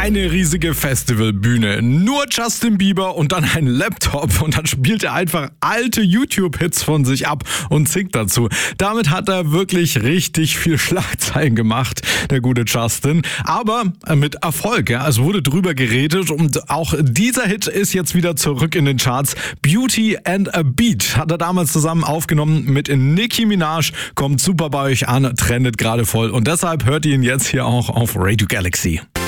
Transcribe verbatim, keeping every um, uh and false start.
Eine riesige Festivalbühne, nur Justin Bieber und dann ein Laptop und dann spielt er einfach alte YouTube-Hits von sich ab und singt dazu. Damit hat er wirklich richtig viel Schlagzeilen gemacht, der gute Justin, aber mit Erfolg. Ja. Es wurde drüber geredet und auch dieser Hit ist jetzt wieder zurück in den Charts. Beauty and a Beat hat er damals zusammen aufgenommen mit Nicki Minaj, kommt super bei euch an, trendet gerade voll und deshalb hört ihr ihn jetzt hier auch auf Radio Galaxy.